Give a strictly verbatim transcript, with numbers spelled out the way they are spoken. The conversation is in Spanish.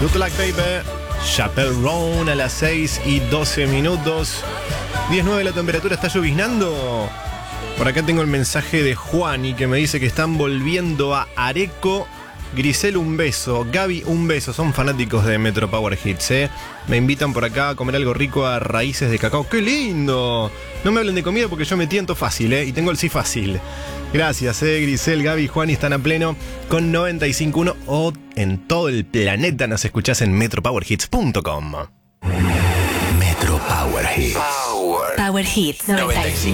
Good Luck Baby, Chaperone a las seis y doce minutos. diez nueve la temperatura, ¿está lloviznando? Por acá tengo el mensaje de Juani que me dice que están volviendo a Areco. Grisel, un beso. Gaby, un beso. Son fanáticos de Metro Power Hits, ¿eh? Me invitan por acá a comer algo rico a Raíces de Cacao. ¡Qué lindo! No me hablen de comida porque yo me tiento fácil, ¿eh? Y tengo el sí fácil. Gracias, ¿eh? Grisel, Gaby y Juani están a pleno con noventa y cinco punto uno o en todo el planeta nos escuchás en metro power hits punto com. Metro Power Hits. Power Hits noventa y cinco.